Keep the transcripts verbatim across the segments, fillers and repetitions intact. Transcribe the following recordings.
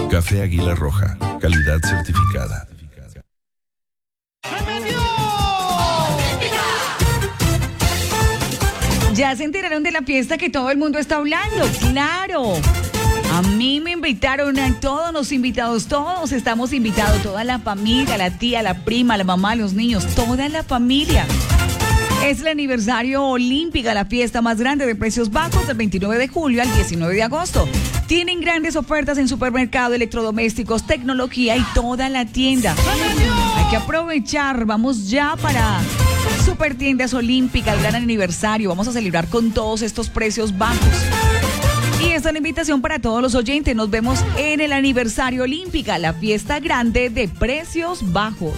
Café Águila Roja, calidad certificada. Ya se enteraron de la fiesta que todo el mundo está hablando, claro. A mí me invitaron, a todos los invitados, todos estamos invitados, toda la familia, la tía, la prima, la mamá, los niños, toda la familia. Es el aniversario Olímpica, la fiesta más grande de precios bajos del veintinueve de julio al diecinueve de agosto. Tienen grandes ofertas en supermercado, electrodomésticos, tecnología y toda la tienda. Hay que aprovechar, vamos ya para Super Tiendas Olímpica, el gran aniversario. Vamos a celebrar con todos estos precios bajos. Y esta es la invitación para todos los oyentes. Nos vemos en el aniversario Olímpica, la fiesta grande de precios bajos.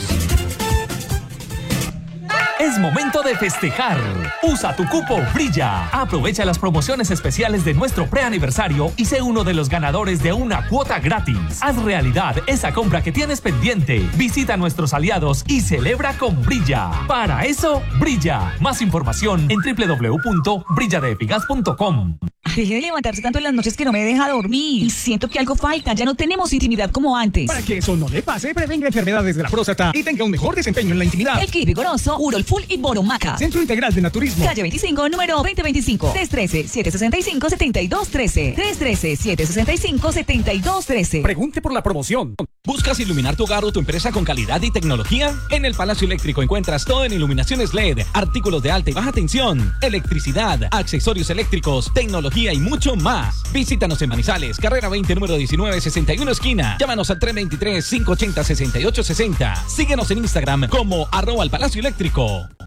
Es momento de festejar. Usa tu cupo Brilla. Aprovecha las promociones especiales de nuestro preaniversario y sé uno de los ganadores de una cuota gratis. Haz realidad esa compra que tienes pendiente. Visita a nuestros aliados y celebra con Brilla. Para eso, Brilla. Más información en doble u doble u doble u punto brilla de epigas punto com. Deje de levantarse tanto en las noches que no me deja dormir. Y siento que algo falta. Ya no tenemos intimidad como antes. Para que eso no le pase, prevenga enfermedades de la próstata y tenga un mejor desempeño en la intimidad. El Kit Vigoroso, Urol Full y Boromaca. Centro Integral de Naturismo. Calle veinticinco, número veinte veinticinco. tres uno tres, siete seis cinco, siete dos uno tres. tres uno tres, siete seis cinco, siete dos uno tres. Pregunte por la promoción. ¿Buscas iluminar tu hogar o tu empresa con calidad y tecnología? En el Palacio Eléctrico encuentras todo en iluminaciones L E D, artículos de alta y baja tensión, electricidad, accesorios eléctricos, tecnología y mucho más. Visítanos en Manizales, carrera veinte, número diecinueve sesenta y uno esquina. Llámanos al tres dos tres, cinco ocho cero, seis ocho seis cero. Síguenos en Instagram como arroba el Palacio Eléctrico.